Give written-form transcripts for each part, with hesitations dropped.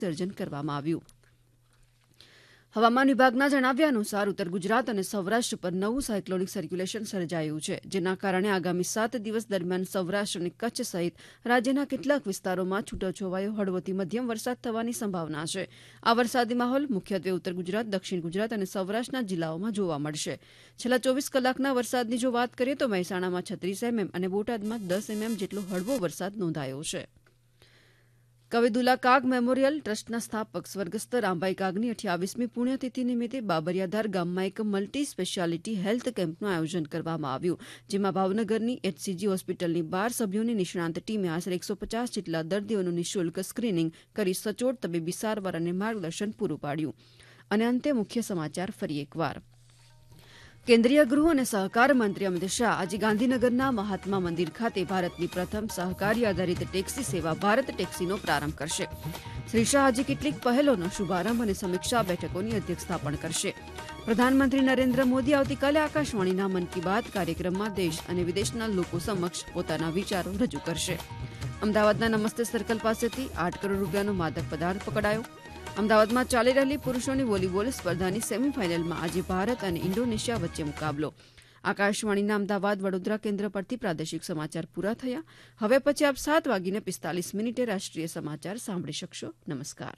સર્જન કરવામાં આવ્યું. હવામાન વિભાગના જણાવ્યા અનુસાર ઉત્તર ગુજરાત અને સૌરાષ્ટ્ર પર નવું સાયક્લોનિક સર્ક્યુલેશન સર્જાયું છે, જેના કારણે આગામી 7 દિવસ દરમિયાન સૌરાષ્ટ્ર અને કચ્છ સહિત રાજ્યના કેટલાક વિસ્તારોમાં છૂટોછવાયો હળવોથી મધ્યમ વરસાદ થવાની સંભાવના છે. આ વરસાદી માહોલ મુખ્યત્વે ઉત્તર ગુજરાત, દક્ષિણ ગુજરાત અને સૌરાષ્ટ્રના જિલ્લાઓમાં જોવા મળશે. છેલ્લા 24 કલાકના વરસાદની જો વાત કરીએ તો મહેસાણામાં 36 mm અને બોટાદમાં 10 mm જેટલો હળવો વરસાદ નોંધાયો છે. કવિદુલ્લા કાગ મેમોરિયલ ટ્રસ્ટના સ્થાપક સ્વર્ગસ્થ રામભાઈ કાગની 28મી પુણ્યતિથિ નિમિત્તે બાબરિયાધાર ગામમાં એક મલ્ટી સ્પેશિયાલિટી હેલ્થ કેમ્પનું આયોજન કરવામાં આવ્યું, જેમાં ભાવનગરની HCG હોસ્પિટલની 12 સભ્યોની નિષ્ણાંત ટીમે આશરે 150 જેટલા દર્દીઓનું નિઃશુલ્ક સ્ક્રીનિંગ કરી સચોટ તબીબી સારવાર અને માર્ગદર્શન પૂરું પાડ્યું. અને અંતે મુખ્ય સમાચાર ફરી એકવાર. કેન્દ્રીય ગૃહ અને સહકાર મંત્રી અમિત શાહ આજે ગાંધીનગરના મહાત્મા મંદિર ખાતે ભારતની પ્રથમ સહકારી આધારિત ટેક્સી સેવા ભારત ટેક્સીનો પ્રારંભ કરશે. શ્રી શાહ આજે કેટલીક પહેલોનો શુભારંભ અને સમીક્ષા બેઠકોની અધ્યક્ષતા પણ કરશે. પ્રધાનમંત્રી નરેન્દ્ર મોદી આવતીકાલે આકાશવાણીના મન કી બાત કાર્યક્રમમાં દેશ અને વિદેશના લોકો સમક્ષ પોતાના વિચારો રજૂ કરશે. અમદાવાદના નમસ્તે સર્કલ પાસેથી 8 કરોડ રૂપિયાનો માદક પદાર્થ પકડાયો. અમદાવાદમાં ચાલી રહેલી પુરુષોની વોલીબોલ સ્પર્ધાની સેમીફાઇનલમાં આજે ભારત અને ઇન્ડોનેશિયા વચ્ચે મુકાબલો. આકાશવાણીના અમદાવાદ વડોદરા કેન્દ્ર પરથી પ્રાદેશિક સમાચાર પૂરા થયા. હવે પછી આપ 7:45 રાષ્ટ્રીય સમાચાર સાંભળી શકશો. નમસ્કાર.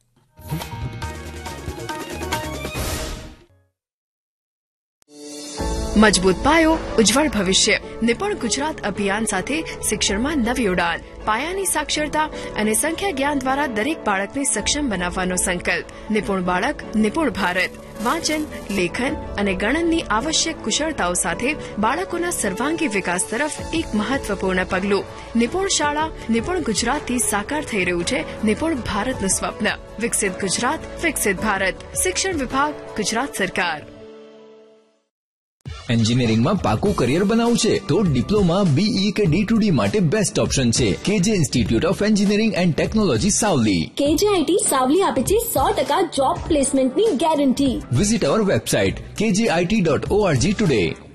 મજબૂત પાયો, ઉજ્જવળ ભવિષ્ય. નિપુણ ગુજરાત અભિયાન સાથે શિક્ષણમાં નવી ઉડાન. પાયાની સાક્ષરતા અને સંખ્યા જ્ઞાન દ્વારા દરેક બાળકને સક્ષમ બનાવવાનો સંકલ્પ. નિપુણ બાળક, નિપુણ ભારત. વાંચન, લેખન અને ગણનની આવશ્યક કુશળતાઓ સાથે બાળકોના સર્વાંગી વિકાસ તરફ એક મહત્વપૂર્ણ પગલું. નિપુણ શાળા, નિપુણ ગુજરાતથી સાકાર થઈ રહ્યું છે નિપુણ ભારતનું સ્વપ્ન. વિકસિત ગુજરાત, વિકસિત ભારત. શિક્ષણ વિભાગ, ગુજરાત સરકાર. એન્જિનિયરિંગમાં પાકું કરિયર બનાવવું છે તો ડિપ્લોમા, BE કે D2D માટે બેસ્ટ ઓપ્શન છે KJ institute of engineering and technology Savli. KJIT Savli આપે છે 100% જોબ પ્લેસમેન્ટની ગેરંટી. વિઝિટ અવર વેબસાઇટ kjit.org ટુડે.